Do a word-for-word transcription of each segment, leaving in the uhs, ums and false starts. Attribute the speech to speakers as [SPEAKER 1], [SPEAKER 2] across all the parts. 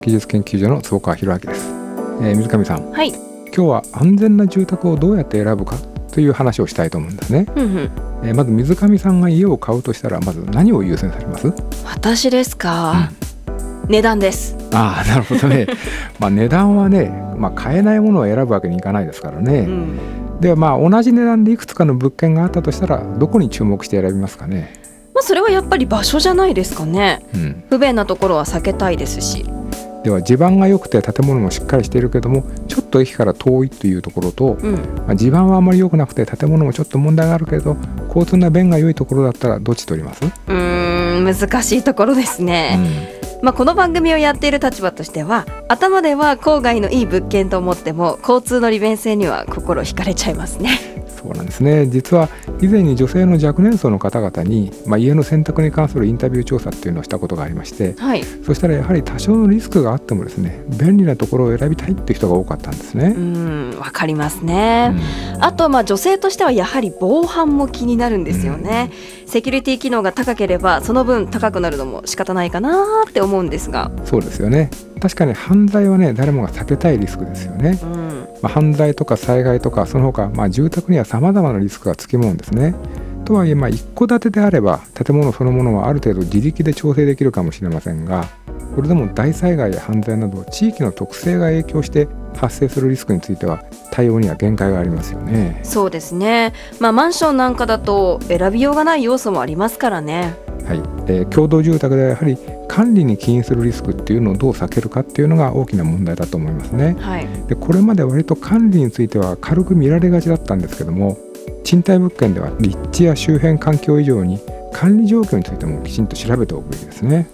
[SPEAKER 1] 技術研究所の坪川博明です。えー、水上さん、
[SPEAKER 2] はい、
[SPEAKER 1] 今日は安全な住宅をどうやって選ぶかという話をしたいと思うんですね。
[SPEAKER 2] うんうん、
[SPEAKER 1] えー、まず水上さんが家を買うとしたらまず何を優先されます？
[SPEAKER 2] 私ですか、うん、値段です。
[SPEAKER 1] ああ、なるほどね。まあ値段はね、まあ、買えないものを選ぶわけにいかないですからね。うん、ではまあ同じ値段でいくつかの物件があったとしたらどこに注目して選びますかね？
[SPEAKER 2] まあ、それはやっぱり場所じゃないですかね。うん、不便なところは避けたいですし。
[SPEAKER 1] では地盤が良くて建物もしっかりしているけどもちょっと駅から遠いというところと、うんまあ、地盤はあまり良くなくて建物もちょっと問題があるけど交通の便が良いところだったらどっち取ります？
[SPEAKER 2] うーん難しいところですね。うんまあ、この番組をやっている立場としては頭では郊外のいい物件と思っても交通の利便性には心惹かれちゃいますね。
[SPEAKER 1] そうなんですね。実は以前に女性の若年層の方々に、まあ、家の選択に関するインタビュー調査っていうのをしたことがありまして、はい、そしたらやはり多少のリスクがあってもですね便利なところを選びたいっていう人が多かったんですね。
[SPEAKER 2] うんわかりますね。うん、あとまあ女性としてはやはり防犯も気になるんですよね。うん、セキュリティ機能が高ければその分高くなるのも仕方ないかなって思うんですが。
[SPEAKER 1] そうですよね。確かに犯罪はね誰もが避けたいリスクですよね。うんまあ、犯罪とか災害とかその他、まあ、住宅には様々なリスクがつきものですね。とはいえ、まあ、一戸建てであれば建物そのものはある程度自力で調整できるかもしれませんが、それでも大災害や犯罪など地域の特性が影響して発生するリスクについては対応には限界がありますよね。
[SPEAKER 2] そうですね、まあ、マンションなんかだと選びようがない要素もありますからね。
[SPEAKER 1] はいえー、共同住宅ではやはり管理に起因するリスクっていうのをどう避けるかっていうのが大きな問題だと思いますね。はい、でこれまで割と管理については軽く見られがちだったんですけども、賃貸物件では立地や周辺環境以上に管理状況についてもきちんと調べておくべきですね。うん、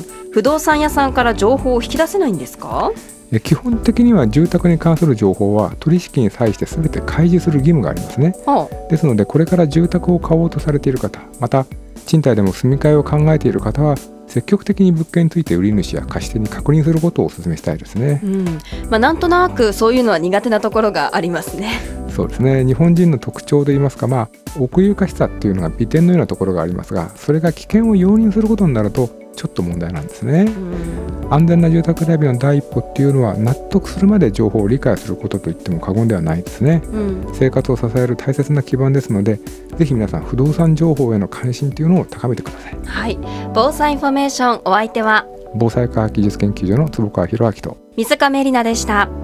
[SPEAKER 2] 不動産屋さんから情報を引き出せないんですか？
[SPEAKER 1] 基本的には住宅に関する情報は取引に際して全て開示する義務がありますね。ああですのでこれから住宅を買おうとされている方、また賃貸でも住み替えを考えている方は積極的に物件について売り主や貸し手に確認することをお勧めしたいですね。
[SPEAKER 2] うんまあ、なんとなくそういうのは苦手なところがありますね。
[SPEAKER 1] そうですね。日本人の特徴で言いますか、まあ、奥ゆかしさっていうのが美点のようなところがありますが、それが危険を容認することになるとちょっと問題なんですね。うん安全な住宅選びの第一歩っていうのは納得するまで情報を理解することといっても過言ではないですね。うん、生活を支える大切な基盤ですので、ぜひ皆さん不動産情報への関心というのを高めてください。
[SPEAKER 2] はい、防災インフォメーション、お相手は
[SPEAKER 1] 防災科学技術研究所の坪川博明と
[SPEAKER 2] 水上里奈でした。